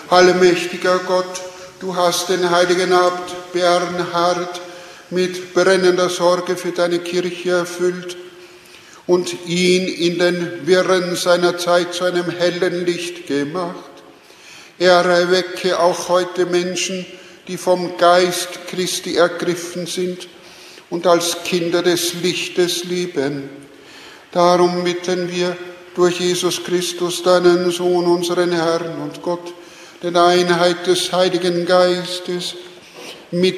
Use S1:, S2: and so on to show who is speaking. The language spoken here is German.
S1: Allmächtiger Gott, du hast den heiligen Abt Bernhard mit brennender Sorge für deine Kirche erfüllt und ihn in den Wirren seiner Zeit zu einem hellen Licht gemacht. Er erwecke auch heute Menschen, die vom Geist Christi ergriffen sind und als Kinder des Lichtes leben. Darum bitten wir durch Jesus Christus, deinen Sohn, unseren Herrn und Gott, in der Einheit des Heiligen Geistes, mit